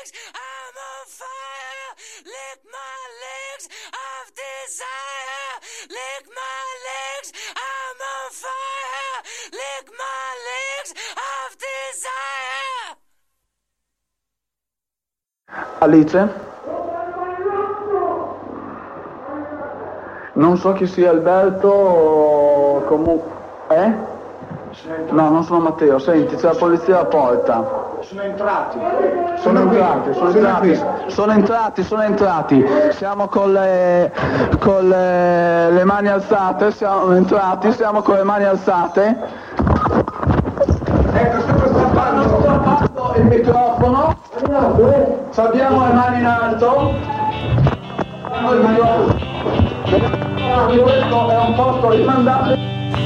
legs, I'm on fire. Lick my legs of desire. Lick my legs, I'm on fire. Lick my legs of desire. Alice? Non so chi sia Alberto, comunque... No, non sono Matteo, senti, c'è la polizia alla porta. Sono entrati. Siamo con le mani alzate, siamo con le mani alzate. Ecco, stiamo stappando il microfono. Abbiamo le mani in alto. Il microfono. Questo è un posto rimandabile.